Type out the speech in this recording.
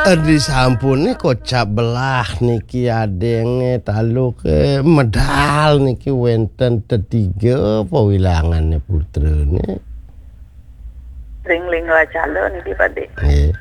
Di sampune kocap belah niki adenge taluk medal niki wenten tetiga apa wilangane putrane. Ring-ling wacala niki Pakde. Nggih.